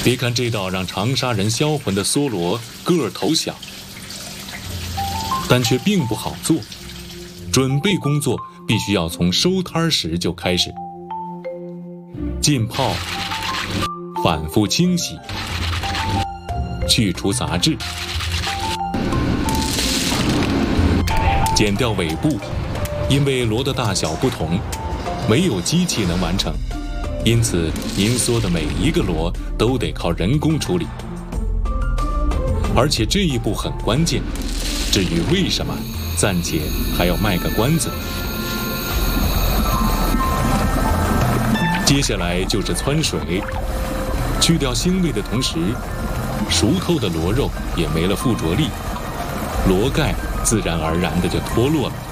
别看这道让长沙人销魂的梭罗个头小，但却并不好做。准备工作必须要从收摊时就开始，浸泡、反复清洗、去除杂质、剪掉尾部。因为螺的大小不同，没有机器能完成，因此银梭的每一个螺都得靠人工处理，而且这一步很关键。至于为什么，暂且还要卖个关子。接下来就是汆水，去掉腥味的同时，熟透的螺肉也没了附着力，螺盖自然而然的就脱落了。